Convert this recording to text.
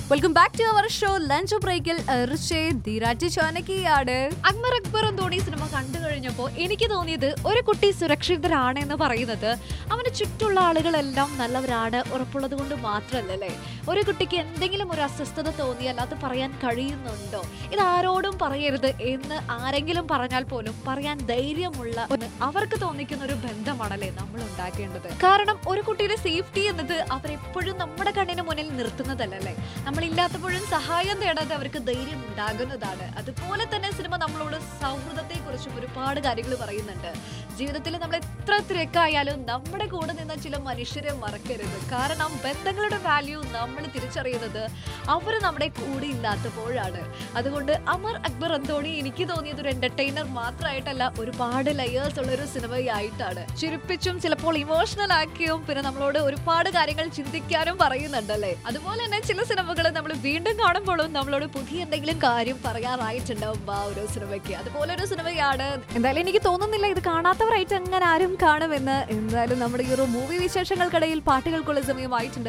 Welcome back to our show lunch ബ്രേക്കിൽ Akbar Anthony cinema കണ്ടു കഴിഞ്ഞപ്പോൾ എനിക്ക് തോന്നിയത് ഒരു കുട്ടി സുരക്ഷിതരാണ് എന്ന് പറയുന്നത് അവന് ചുറ്റുള്ള ആളുകളെല്ലാം നല്ലവരാണ് ഉറപ്പുള്ളത് കൊണ്ട് മാത്രമല്ലല്ലേ. ഒരു കുട്ടിക്ക് എന്തെങ്കിലും ഒരു അസ്വസ്ഥത തോന്നിയാൽ അത് പറയാൻ കഴിയുന്നുണ്ടോ? ഇത് ആരോടും പറയരുത് എന്ന് ആരെങ്കിലും പറഞ്ഞാൽ പോലും പറയാൻ ധൈര്യമുള്ള അവർക്ക് തോന്നിക്കുന്ന ഒരു ബന്ധമാണല്ലേ നമ്മൾ ഉണ്ടാക്കേണ്ടത്. കാരണം ഒരു കുട്ടിയുടെ സേഫ്റ്റി എന്നത് അവരെപ്പോഴും നമ്മുടെ കണ്ണിന് മുന്നിൽ നിർത്തുന്നതല്ലേ. നമ്മളില്ലാത്തപ്പോഴും സഹായം തേടാതെ അവർക്ക് ധൈര്യം ഉണ്ടാകുന്നതാണ്. അതുപോലെ തന്നെ സിനിമ നമ്മളോട് സൗഹൃദത്തെ കുറിച്ചും ഒരുപാട് കാര്യങ്ങൾ പറയുന്നുണ്ട്. ജീവിതത്തിൽ നമ്മൾ എത്ര തിരക്കായാലും നമ്മുടെ കൂടെ നിന്ന ചില മനുഷ്യരെ മറക്കരുത്. കാരണം ബന്ധങ്ങളുടെ വാല്യൂ നമ്മൾ തിരിച്ചറിയുന്നത് അവർ നമ്മുടെ കൂടെ ഇല്ലാത്തപ്പോഴാണ്. അതുകൊണ്ട് അക്ബർ അന്തോണി എനിക്ക് തോന്നിയത് ഒരു എന്റർടൈനർ മാത്രമായിട്ടല്ല, ഒരുപാട് ലെയേഴ്സ് ഉള്ള ഒരു സിനിമയായിട്ടാണ്. ചിരിപ്പിച്ചും ചിലപ്പോൾ ഇമോഷണൽ ആക്കിയും പിന്നെ നമ്മളോട് ഒരുപാട് കാര്യങ്ങൾ ചിന്തിക്കാനും പറയുന്നുണ്ടല്ലേ. അതുപോലെ തന്നെ ചില സിനിമകൾ നമ്മൾ വീണ്ടും കാണുമ്പോഴും നമ്മളോട് പുതിയ എന്തെങ്കിലും കാര്യം പറയാറായിട്ടുണ്ടാവും ആ ഒരു സിനിമയ്ക്ക്. അതുപോലെ ഒരു സിനിമയാണ്. എന്തായാലും എനിക്ക് തോന്നുന്നില്ല ഇത് കാണാത്തവരായിട്ട് അങ്ങനെ ആരും കാണുമെന്ന്. എന്തായാലും നമ്മുടെ ഈ ഒരു മൂവി വിശേഷങ്ങൾക്കിടയിൽ പാട്ടുകൾക്കുള്ള സമയമായിട്ടുണ്ട്.